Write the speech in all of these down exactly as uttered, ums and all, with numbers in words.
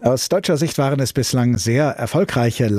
Aus deutscher Sicht waren es bislang sehr erfolgreiche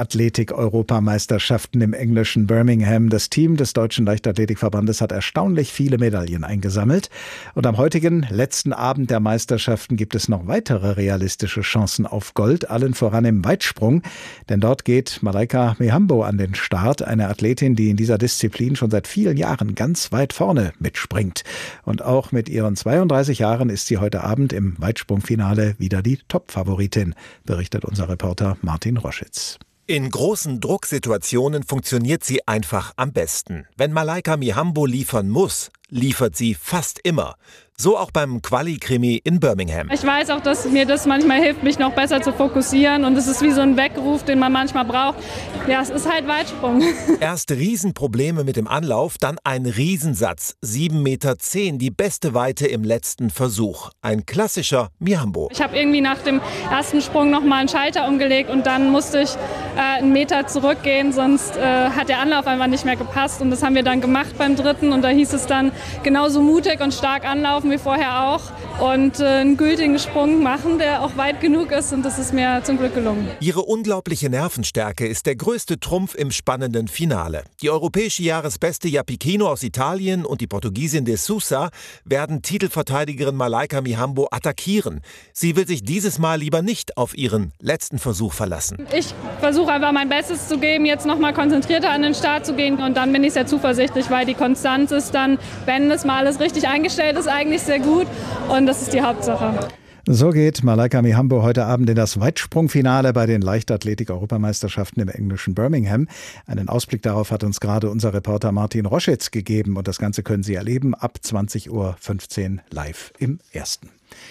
Leichtathletik-Europameisterschaften im englischen Birmingham. Das Team des Deutschen Leichtathletikverbandes hat erstaunlich viele Medaillen eingesammelt. Und am heutigen letzten Abend der Meisterschaften gibt es noch weitere realistische Chancen auf Gold, allen voran im Weitsprung. Denn dort geht Malaika Mihambo an den Start, eine Athletin, die in dieser Disziplin schon seit vielen Jahren ganz weit vorne mitspringt. Und auch mit ihren zweiunddreißig Jahren ist sie heute Abend im Weitsprungfinale wieder die Top-Favoritin, berichtet unser Reporter Martin Roschitz. In großen Drucksituationen funktioniert sie einfach am besten. Wenn Malaika Mihambo liefern muss, liefert sie fast immer. So auch beim Quali-Krimi in Birmingham. Ich weiß auch, dass mir das manchmal hilft, mich noch besser zu fokussieren. Und es ist wie so ein Weckruf, den man manchmal braucht. Ja, es ist halt Weitsprung. Erst Riesenprobleme mit dem Anlauf, dann ein Riesensatz. sieben Meter zehn, die beste Weite im letzten Versuch. Ein klassischer Mihambo. Ich habe irgendwie nach dem ersten Sprung noch mal einen Schalter umgelegt und dann musste ich äh, einen Meter zurückgehen, sonst äh, hat der Anlauf einfach nicht mehr gepasst. Und das haben wir dann gemacht beim dritten. Und da hieß es dann, genauso mutig und stark anlaufen wie vorher auch und äh, einen gültigen Sprung machen, der auch weit genug ist, und das ist mir zum Glück gelungen. Ihre unglaubliche Nervenstärke ist der größte Trumpf im spannenden Finale. Die europäische Jahresbeste Japikino aus Italien und die Portugiesin de Sousa werden Titelverteidigerin Malaika Mihambo attackieren. Sie will sich dieses Mal lieber nicht auf ihren letzten Versuch verlassen. Ich versuche einfach mein Bestes zu geben, jetzt noch mal konzentrierter an den Start zu gehen, und dann bin ich sehr zuversichtlich, weil die Konstanz ist dann, wenn das mal alles richtig eingestellt ist, eigentlich sehr gut, und das ist die Hauptsache. So geht Malaika Mihambo heute Abend in das Weitsprungfinale bei den Leichtathletik-Europameisterschaften im englischen Birmingham. Einen Ausblick darauf hat uns gerade unser Reporter Martin Roschitz gegeben, und das Ganze können Sie erleben ab zwanzig Uhr fünfzehn live im Ersten.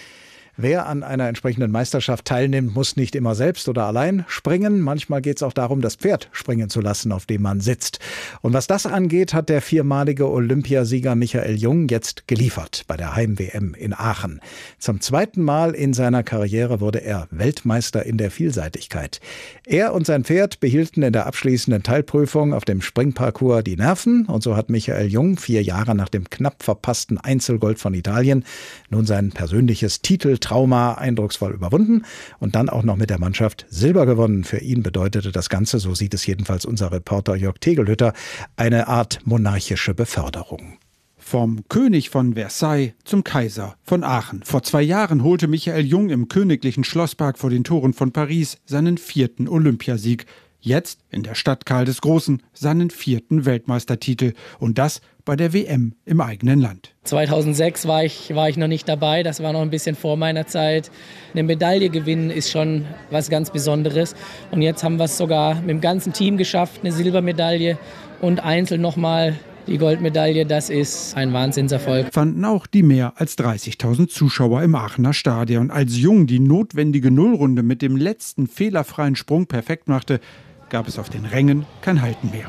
Wer an einer entsprechenden Meisterschaft teilnimmt, muss nicht immer selbst oder allein springen. Manchmal geht es auch darum, das Pferd springen zu lassen, auf dem man sitzt. Und was das angeht, hat der viermalige Olympiasieger Michael Jung jetzt geliefert bei der Heim-W M in Aachen. Zum zweiten Mal in seiner Karriere wurde er Weltmeister in der Vielseitigkeit. Er und sein Pferd behielten in der abschließenden Teilprüfung auf dem Springparcours die Nerven. Und so hat Michael Jung vier Jahre nach dem knapp verpassten Einzelgold von Italien nun sein persönliches Titel Trauma eindrucksvoll überwunden und dann auch noch mit der Mannschaft Silber gewonnen. Für ihn bedeutete das Ganze, so sieht es jedenfalls unser Reporter Jörg Tegelhütter, eine Art monarchische Beförderung. Vom König von Versailles zum Kaiser von Aachen. Vor zwei Jahren holte Michael Jung im königlichen Schlosspark vor den Toren von Paris seinen vierten Olympiasieg. Jetzt in der Stadt Karl des Großen seinen vierten Weltmeistertitel, und das bei der W M im eigenen Land. zweitausendsechs war ich, war ich noch nicht dabei, das war noch ein bisschen vor meiner Zeit. Eine Medaille gewinnen ist schon was ganz Besonderes, und jetzt haben wir es sogar mit dem ganzen Team geschafft, eine Silbermedaille und einzeln nochmal die Goldmedaille. Das ist ein Wahnsinnserfolg. Fanden auch die mehr als dreißigtausend Zuschauer im Aachener Stadion. Als Jung die notwendige Nullrunde mit dem letzten fehlerfreien Sprung perfekt machte, gab es auf den Rängen kein Halten mehr.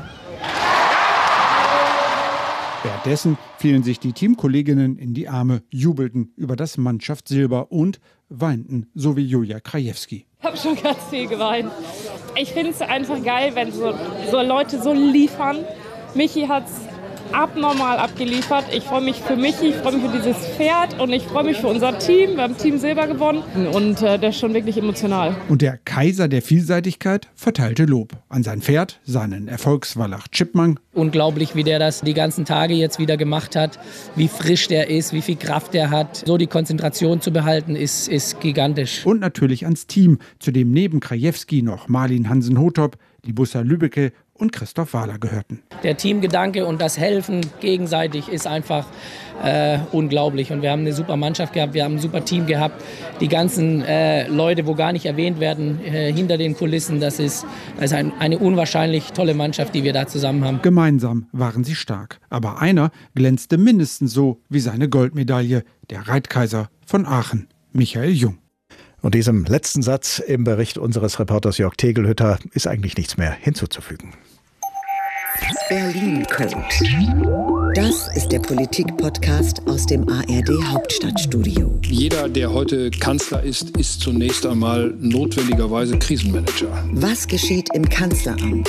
Währenddessen fielen sich die Teamkolleginnen in die Arme, jubelten über das Mannschaftssilber und weinten, so wie Julia Krajewski. Ich habe schon ganz viel geweint. Ich finde es einfach geil, wenn so, so Leute so liefern. Michi hat es abnormal abgeliefert. Ich freue mich für Michi, ich freue mich für dieses Pferd und ich freue mich für unser Team. Wir haben Team Silber gewonnen und äh, der ist schon wirklich emotional. Und der Kaiser der Vielseitigkeit verteilte Lob an sein Pferd, seinen Erfolgswallach Chipmunk. Unglaublich, wie der das die ganzen Tage jetzt wieder gemacht hat, wie frisch der ist, wie viel Kraft der hat. So die Konzentration zu behalten, ist, ist gigantisch. Und natürlich ans Team, zu dem neben Krajewski noch Marlin Hansen-Hotop, Libussa Lübbecke und Christoph Wahler gehörten. Der Teamgedanke und das Helfen gegenseitig ist einfach äh, unglaublich. Und wir haben eine super Mannschaft gehabt, wir haben ein super Team gehabt. Die ganzen äh, Leute, wo gar nicht erwähnt werden, äh, hinter den Kulissen, das ist, das ist ein, eine unwahrscheinlich tolle Mannschaft, die wir da zusammen haben. Gemeinsam waren sie stark. Aber einer glänzte mindestens so wie seine Goldmedaille, der Reitkaiser von Aachen, Michael Jung. Und diesem letzten Satz im Bericht unseres Reporters Jörg Tegelhütter ist eigentlich nichts mehr hinzuzufügen. Berlin Code. Das ist der Politik-Podcast aus dem A R D Hauptstadtstudio. Jeder, der heute Kanzler ist, ist zunächst einmal notwendigerweise Krisenmanager. Was geschieht im Kanzleramt?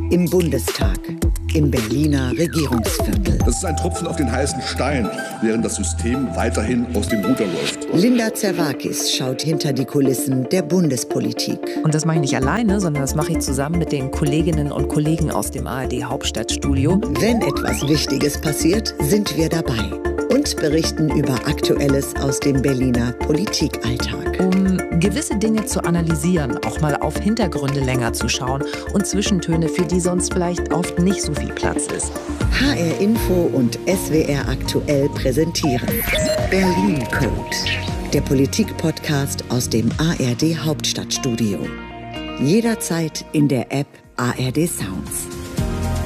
im Bundestag, im Berliner Regierungsviertel. Das ist ein Tropfen auf den heißen Stein, während das System weiterhin aus dem Ruder läuft. Linda Zerwakis schaut hinter die Kulissen der Bundespolitik. Und das mache ich nicht alleine, sondern das mache ich zusammen mit den Kolleginnen und Kollegen aus dem A R D Hauptstadtstudio. Wenn etwas Wichtiges passiert, sind wir dabei und berichten über Aktuelles aus dem Berliner Politikalltag. Um gewisse Dinge zu analysieren, auch mal auf Hintergründe länger zu schauen und Zwischentöne, für die sonst vielleicht oft nicht so viel Platz ist. H R Info und S W R Aktuell präsentieren Berlin Code, der Politik-Podcast aus dem A R D Hauptstadtstudio. Jederzeit in der App A R D Sounds.